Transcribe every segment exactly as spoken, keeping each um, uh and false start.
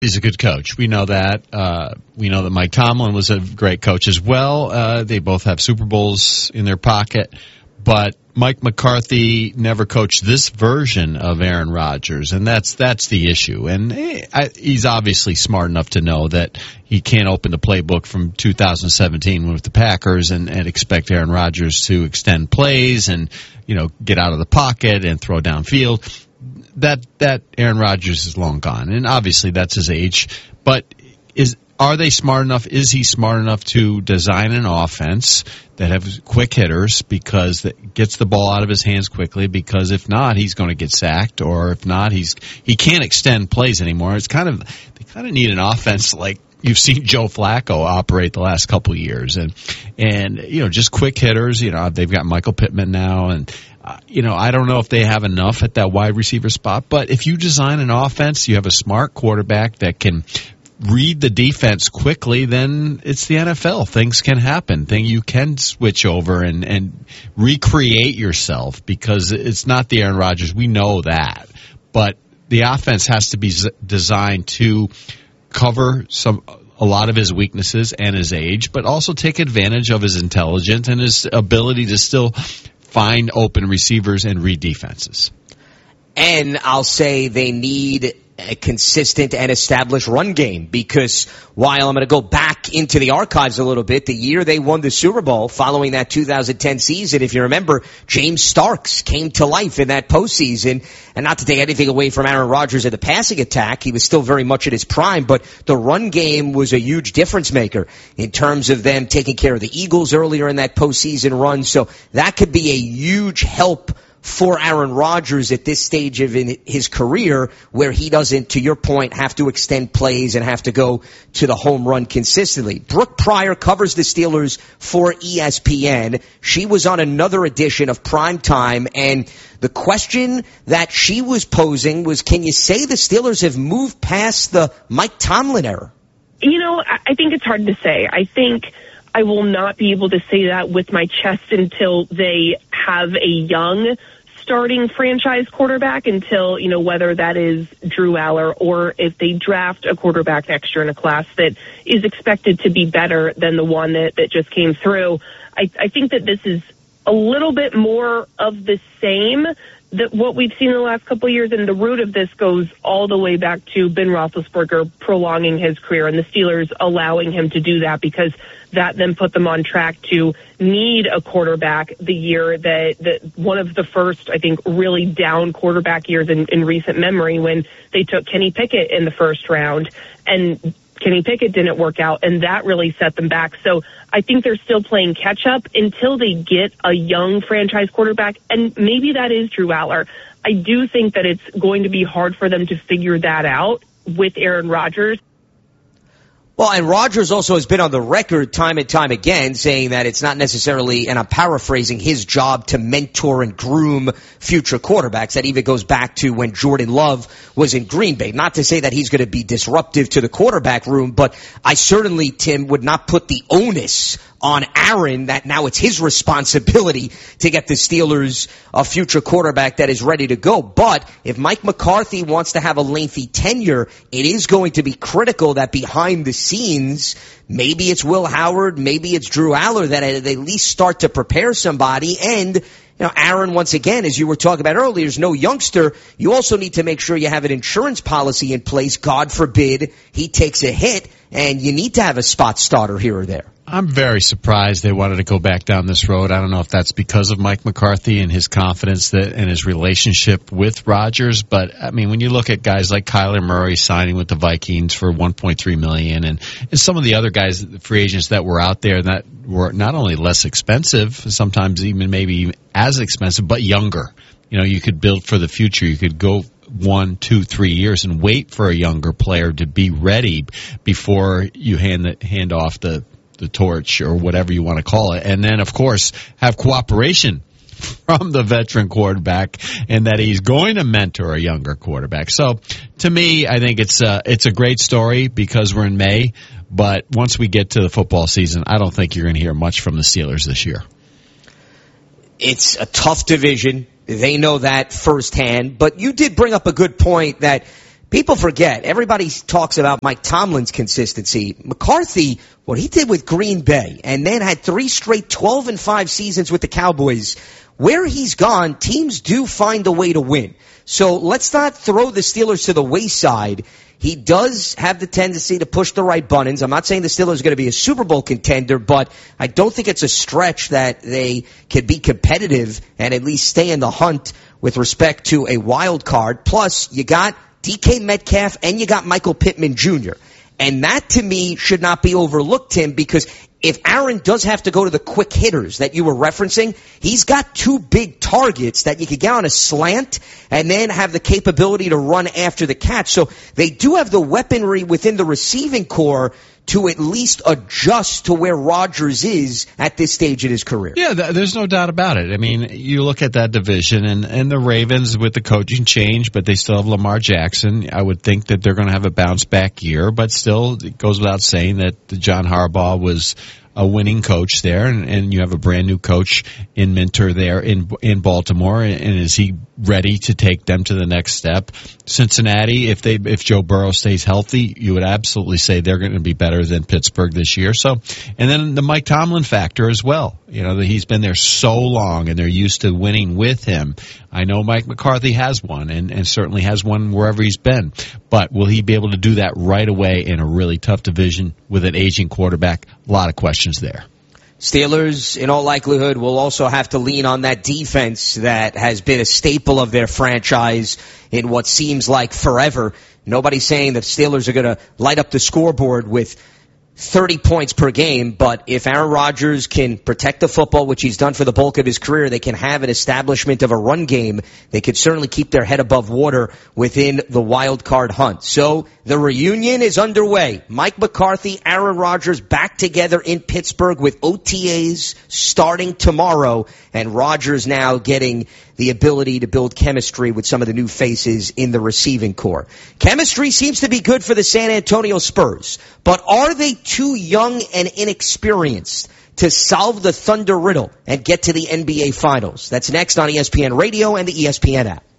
He's a good coach. We know that. Uh, we know that Mike Tomlin was a great coach as well. Uh, they both have Super Bowls in their pocket. But Mike McCarthy never coached this version of Aaron Rodgers, and that's that's the issue. And I, he's obviously smart enough to know that he can't open the playbook from two thousand seventeen with the Packers and, and expect Aaron Rodgers to extend plays and, you know, get out of the pocket and throw downfield. That that Aaron Rodgers is long gone, and obviously that's his age. But is are they smart enough? Is he smart enough to design an offense that have quick hitters because that gets the ball out of his hands quickly? Because if not, he's going to get sacked, or if not, he's he can't extend plays anymore. It's kind of they kind of need an offense like you've seen Joe Flacco operate the last couple of years, and and you know just quick hitters. You know they've got Michael Pittman now, and. Uh, you know, I don't know if they have enough at that wide receiver spot, but if you design an offense, you have a smart quarterback that can read the defense quickly, then it's the N F L. Things can happen. Thing you can switch over and, and recreate yourself because it's not the Aaron Rodgers. We know that. But the offense has to be z- designed to cover some a lot of his weaknesses and his age, but also take advantage of his intelligence and his ability to still find open receivers and read defenses. And I'll say they need a consistent and established run game because while I'm going to go back into the archives a little bit, the year they won the Super Bowl following that two thousand ten season, if you remember, James Starks came to life in that postseason. And not to take anything away from Aaron Rodgers in the passing attack, he was still very much at his prime, but the run game was a huge difference maker in terms of them taking care of the Eagles earlier in that postseason run. So that could be a huge help for Aaron Rodgers at this stage of in his career where he doesn't, to your point, have to extend plays and have to go to the home run consistently. Brooke Pryor covers the Steelers for E S P N. She was on another edition of Primetime, and the question that she was posing was, can you say the Steelers have moved past the Mike Tomlin era? You know, I think it's hard to say. I think I will not be able to say that with my chest until they have a young starting franchise quarterback, until, you know, whether that is Drew Aller or if they draft a quarterback next year in a class that is expected to be better than the one that, that just came through. I, I think that this is a little bit more of the same that what we've seen in the last couple of years, and the root of this goes all the way back to Ben Roethlisberger prolonging his career and the Steelers allowing him to do that, because that then put them on track to need a quarterback the year that, that one of the first, I think, really down quarterback years in, in recent memory when they took Kenny Pickett in the first round, and Kenny Pickett didn't work out, and that really set them back. So I think they're still playing catch-up until they get a young franchise quarterback, and maybe that is Drew Aller. I do think that it's going to be hard for them to figure that out with Aaron Rodgers. Well, and Rodgers also has been on the record time and time again saying that it's not necessarily, and I'm paraphrasing, his job to mentor and groom future quarterbacks. That even goes back to when Jordan Love was in Green Bay. Not to say that he's going to be disruptive to the quarterback room, but I certainly, Tim, would not put the onus on Aaron that now it's his responsibility to get the Steelers a future quarterback that is ready to go. But if Mike McCarthy wants to have a lengthy tenure, it is going to be critical that behind the scenes, maybe it's Will Howard, maybe it's Drew Aller, that at least start to prepare somebody. And you know, Aaron, once again, as you were talking about earlier, is no youngster. You also need to make sure you have an insurance policy in place. God forbid he takes a hit, and you need to have a spot starter here or there. I'm very surprised they wanted to go back down this road. I don't know if that's because of Mike McCarthy and his confidence that and his relationship with Rodgers. But, I mean, when you look at guys like Kyler Murray signing with the Vikings for one point three million dollars and, and some of the other guys, the free agents that were out there that were not only less expensive, sometimes even maybe as expensive, but younger. You know, you could build for the future. You could go one, two, three years and wait for a younger player to be ready before you hand the, hand off the the torch or whatever you want to call it. And then, of course, have cooperation from the veteran quarterback and that he's going to mentor a younger quarterback. So, to me, I think it's a, it's a great story because we're in May. But once we get to the football season, I don't think you're going to hear much from the Steelers this year. It's a tough division. They know that firsthand. But you did bring up a good point that People forget. Everybody talks about Mike Tomlin's consistency. McCarthy, what he did with Green Bay, and then had three straight twelve and five seasons with the Cowboys. Where he's gone, teams do find a way to win. So let's not throw the Steelers to the wayside. He does have the tendency to push the right buttons. I'm not saying the Steelers are going to be a Super Bowl contender, but I don't think it's a stretch that they could be competitive and at least stay in the hunt with respect to a wild card. Plus, you got D K Metcalf and you got Michael Pittman Junior And that, to me, should not be overlooked, Tim, because if Aaron does have to go to the quick hitters that you were referencing, he's got two big targets that you could get on a slant and then have the capability to run after the catch. So they do have the weaponry within the receiving core to at least adjust to where Rodgers is at this stage in his career. Yeah, th- there's no doubt about it. I mean, you look at that division, and, and the Ravens with the coaching change, but they still have Lamar Jackson. I would think that they're going to have a bounce-back year, but still, it goes without saying that John Harbaugh was a winning coach there, and, and you have a brand new coach in Minter there in in Baltimore, and, and is he ready to take them to the next step? Cincinnati, if they if Joe Burrow stays healthy, you would absolutely say they're going to be better than Pittsburgh this year. So, and then the Mike Tomlin factor as well. You know, he's been there so long, and they're used to winning with him. I know Mike McCarthy has one, and, and certainly has one wherever he's been. But will he be able to do that right away in a really tough division with an aging quarterback? A lot of questions there. Steelers, in all likelihood, will also have to lean on that defense that has been a staple of their franchise in what seems like forever. Nobody's saying that Steelers are going to light up the scoreboard with thirty points per game, but if Aaron Rodgers can protect the football, which he's done for the bulk of his career, they can have an establishment of a run game. They could certainly keep their head above water within the wild card hunt. So the reunion is underway. Mike McCarthy, Aaron Rodgers back together in Pittsburgh with O T As starting tomorrow, and Rodgers now getting the ability to build chemistry with some of the new faces in the receiving core. Chemistry seems to be good for the San Antonio Spurs, but are they too young and inexperienced to solve the Thunder riddle and get to the N B A Finals? That's next on E S P N Radio and the E S P N app.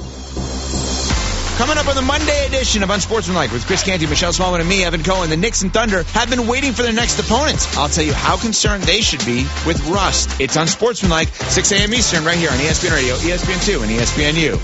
Coming up on the Monday edition of Unsportsmanlike with Chris Canty, Michelle Smallman, and me, Evan Cohen, the Knicks and Thunder have been waiting for their next opponents. I'll tell you how concerned they should be with rust. It's Unsportsmanlike, six a.m. Eastern, right here on E S P N Radio, E S P N two, and E S P N U.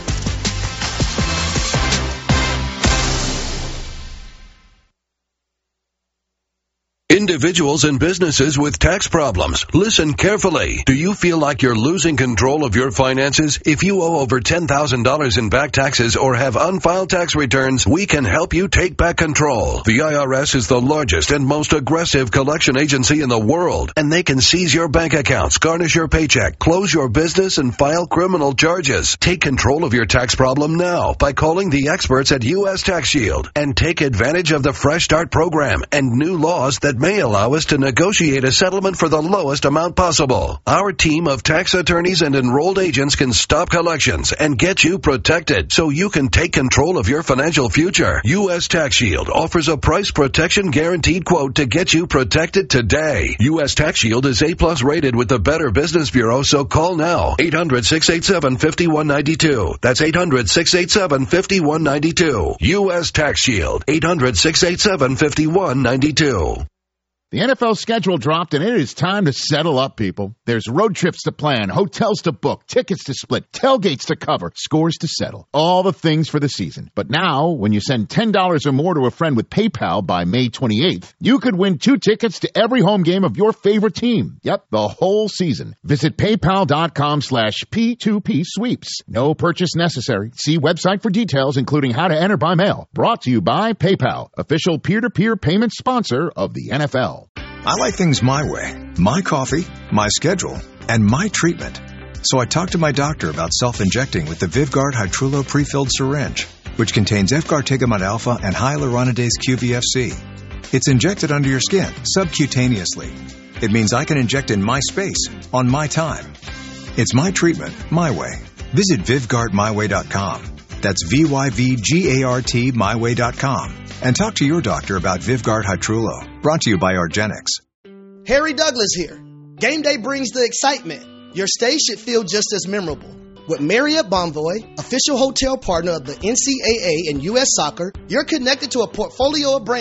Individuals and businesses with tax problems, listen carefully. Do you feel like you're losing control of your finances? If you owe over ten thousand dollars in back taxes or have unfiled tax returns, we can help you take back control. The I R S is the largest and most aggressive collection agency in the world, and they can seize your bank accounts, garnish your paycheck, close your business, and file criminal charges. Take control of your tax problem now by calling the experts at U S Tax Shield and take advantage of the Fresh Start program and new laws that may allow us to negotiate a settlement for the lowest amount possible. Our team of tax attorneys and enrolled agents can stop collections and get you protected so you can take control of your financial future. U S Tax Shield offers a price protection guaranteed quote to get you protected today. U S Tax Shield is A plus rated with the Better Business Bureau, so call now. eight hundred, six eight seven, five one nine two. That's eight hundred, six eight seven, five one nine two. U S Tax Shield. eight hundred, six eight seven, five one nine two. The N F L schedule dropped, and it is time to settle up, people. There's road trips to plan, hotels to book, tickets to split, tailgates to cover, scores to settle. All the things for the season. But now, when you send ten dollars or more to a friend with PayPal by May twenty-eighth, you could win two tickets to every home game of your favorite team. Yep, the whole season. Visit paypal.com slash P2P sweeps. No purchase necessary. See website for details, including how to enter by mail. Brought to you by PayPal, official peer-to-peer payment sponsor of the N F L. I like things my way, my coffee, my schedule, and my treatment. So I talked to my doctor about self-injecting with the Vyvgart Hytrulo pre-filled syringe, which contains efgartigimod alpha and hyaluronidase Q V F C. It's injected under your skin, subcutaneously. It means I can inject in my space, on my time. It's my treatment, my way. Visit Vyvgart my way dot com. That's V Y V G A R T my way dot com. And talk to your doctor about Vyvgart Hytrulo. Brought to you by argenx. Harry Douglas here. Game day brings the excitement. Your stay should feel just as memorable. With Marriott Bonvoy, official hotel partner of the N C double A and U S Soccer, you're connected to a portfolio of brands